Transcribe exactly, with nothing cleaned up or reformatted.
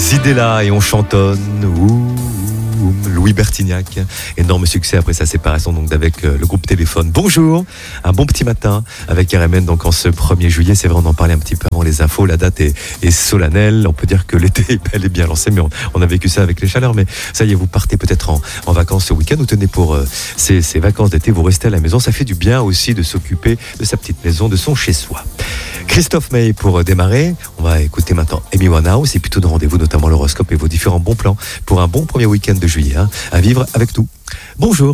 Zidella et on chantonne. Ouh, Louis Bertignac, énorme succès après sa séparation donc avec le groupe Téléphone. Bonjour, un bon petit matin avec R M N donc en ce premier juillet. C'est vrai, on en parlait un petit peu avant les infos. La date est, est solennelle. On peut dire que l'été est bel et bien lancé, mais on, on a vécu ça avec les chaleurs. Mais ça y est, vous partez peut-être en, en vacances ce week-end. Vous tenez pour euh, ces, ces vacances d'été, vous restez à la maison. Ça fait du bien aussi de s'occuper de sa petite maison, de son chez-soi. Christophe May pour démarrer. On va écouter maintenant Amy Winehouse et puis tout de rendez-vous, notamment l'horoscope et vos différents bons plans pour un bon premier week-end de juillet hein, à vivre avec nous. Bonjour.